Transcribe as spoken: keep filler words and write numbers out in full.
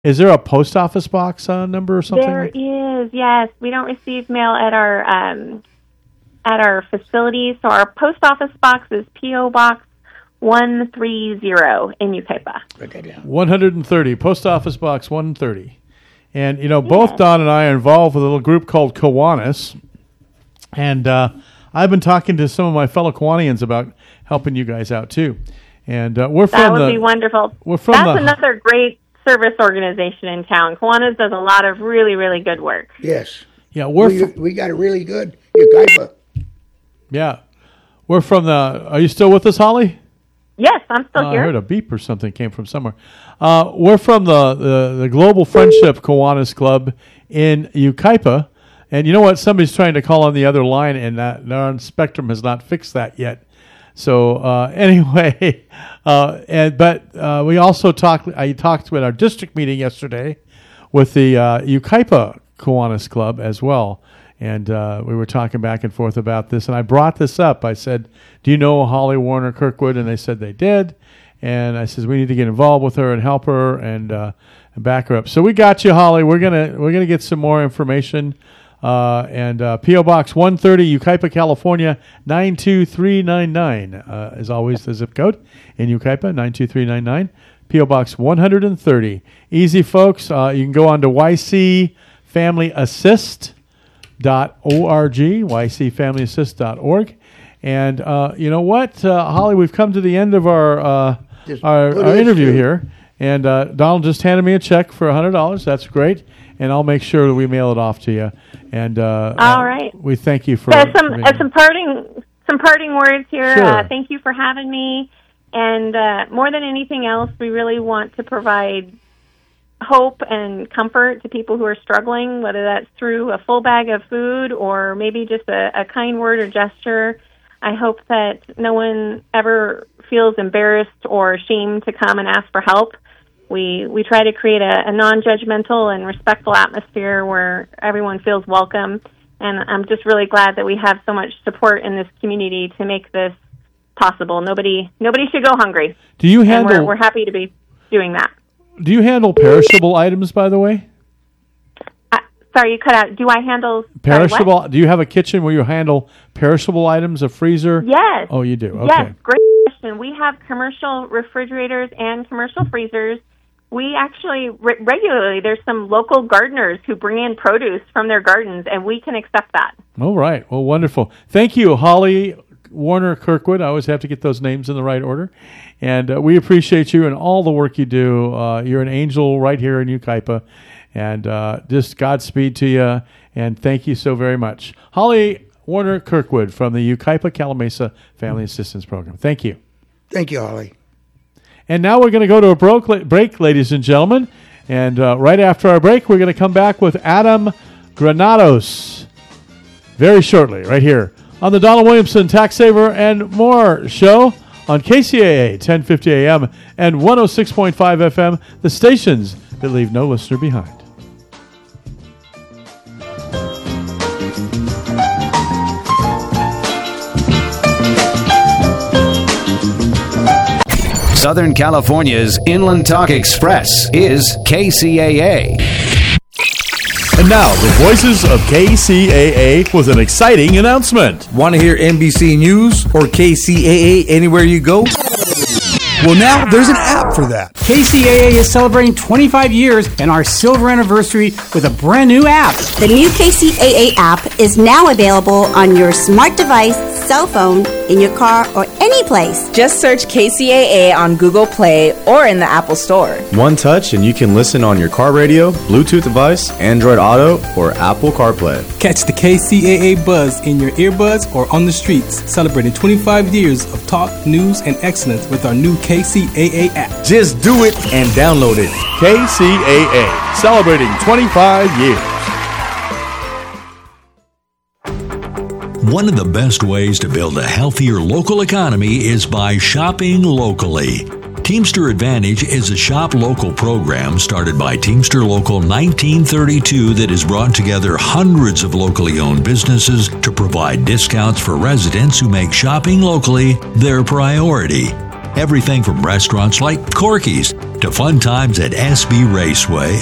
Is there a post office box uh, number or something? There is, yes. We don't receive mail at our um, at our facilities, so our post office box is P O Box one thirty in Yucaipa. one thirty, Post Office Box one thirty. And, you know, both Don and I are involved with a little group called Kiwanis. And uh, I've been talking to some of my fellow Kiwanians about helping you guys out, too. And uh, we're from That would the, be wonderful. We're from That's the, another great service organization in town. Kiwanis does a lot of really, really good work. Yes. Yeah, we're we, fr- we got a really good Yucaipa. Yeah. We're from the... Are you still with us, Holly? Yes, I'm still uh, here. I heard a beep or something came from somewhere. Uh, we're from the, the, the Global Friendship Kiwanis Club in Yucaipa. And you know what? Somebody's trying to call on the other line, and that our Spectrum has not fixed that yet. So uh, anyway, uh, and but uh, we also talked. I talked with our district meeting yesterday with the uh, Yucaipa Kiwanis Club as well. And uh, we were talking back and forth about this, and I brought this up. I said, do you know Holly Warner Kirkwood? And they said they did. And I said, we need to get involved with her and help her and, uh, and back her up. So we got you, Holly. We're gonna we're gonna get some more information. Uh, and uh, P O Box one thirty, Yucaipa, California, nine two three nine nine uh, is always the zip code in Yucaipa, nine two three nine nine. P O Box one thirty. Easy, folks. Uh, you can go on to Y C Family Assist. Dot org, Y C Family Assist dot org. And uh, you know what, uh, Holly, we've come to the end of our uh, our, our interview here. And uh, Donald just handed me a check for one hundred dollars. That's great. And I'll make sure that we mail it off to you. And uh, all right. Uh, we thank you for so some uh, some parting some parting words here. Sure. Uh, thank you for having me. And uh, more than anything else, we really want to provide hope and comfort to people who are struggling, whether that's through a full bag of food or maybe just a, a kind word or gesture. I hope that no one ever feels embarrassed or ashamed to come and ask for help. We we try to create a, a non-judgmental and respectful atmosphere where everyone feels welcome. And I'm just really glad that we have so much support in this community to make this possible. Nobody nobody should go hungry. Do you handle? And we're, we're happy to be doing that. Do you handle perishable items, by the way? Uh, sorry, you cut out. Do I handle perishable? Sorry, do you have a kitchen where you handle perishable items, a freezer? Yes. Oh, you do? Okay. Yes, great question. We have commercial refrigerators and commercial freezers. We actually, re- regularly, there's some local gardeners who bring in produce from their gardens, and we can accept that. All right. Well, wonderful. Thank you, Holly Warner Kirkwood. I always have to get those names in the right order. And uh, we appreciate you and all the work you do. Uh, you're an angel right here in Yucaipa. And uh, just Godspeed to you. And thank you so very much. Holly Warner Kirkwood from the Yucaipa Calimesa Family Assistance Program. Thank you. Thank you, Holly. And now we're going to go to a break, break ladies and gentlemen. And uh, right after our break, we're going to come back with Adam Granados very shortly, right here on the Donald Williamson Tax Saver and More show on K C A A ten fifty A M and one oh six point five F M, the stations that leave no listener behind. Southern California's Inland Talk Express is K C A A. And now, the voices of K C A A with an exciting announcement. Want to hear N B C News or K C A A anywhere you go? Well, now there's an app for that. K C A A is celebrating twenty-five years and our silver anniversary with a brand new app. The new K C A A app is now available on your smart device, cell phone, in your car, or any place. Just search K C A A on Google Play or in the Apple Store. One touch and you can listen on your car radio, Bluetooth device, Android Auto, or Apple CarPlay. Catch the K C A A buzz in your earbuds or on the streets, celebrating twenty-five years of talk, news, and excellence with our new K C A A app. Just do it and download it. K C A A, celebrating twenty-five years. One of the best ways to build a healthier local economy is by shopping locally. Teamster Advantage is a shop local program started by Teamster Local nineteen thirty-two that has brought together hundreds of locally owned businesses to provide discounts for residents who make shopping locally their priority. Everything from restaurants like Corky's to fun times at S B Raceway